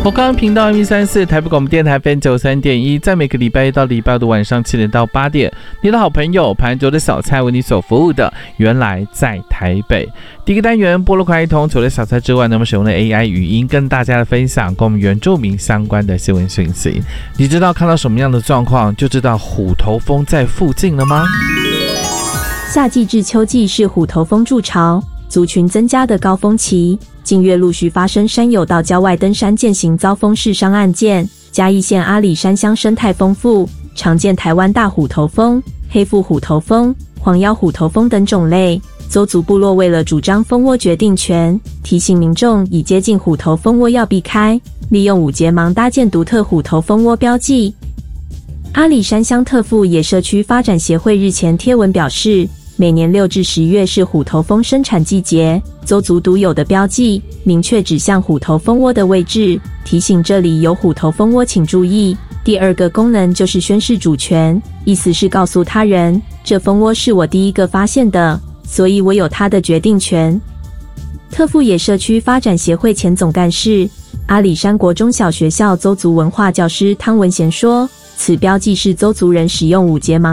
我刚刚频道 M134 台北广播电台 FM93.1，在每个礼拜一到礼拜五的晚上7点到8点，你的好朋友盘轴的小菜为你所服务的，原来在台北。第一个单元菠萝快一通，除了小菜之外，那么使用了 AI 语音跟大家的分享跟我们原住民相关的新闻讯息。你知道看到什么样的状况就知道虎头蜂在附近了吗？ 夏季至秋季是虎头蜂筑巢、族群增加的高峰期。近月陆续发生山友到郊外登山健行遭蜂噬伤案件。嘉义县阿里山乡生态丰富，常见台湾大虎头蜂、黑腹虎头蜂、黄腰虎头蜂等种类。邹族部落为了主张蜂窝决定权，提醒民众已接近虎头蜂窝要避开，利用5节芒搭建独特虎头蜂窝标记。阿里山乡特富野社区发展协会日前贴文表示，每年6至10月是虎头蜂生产季节，邹族独有的标记明确指向虎头蜂窝的位置，提醒这里有虎头蜂窝请注意。第二个功能就是宣示主权，意思是告诉他人，这蜂窝是我第一个发现的，所以我有它的决定权。特富野社区发展协会前总干事、阿里山国中小学校邹族文化教师汤文贤说，此标记是邹族人使用5节芒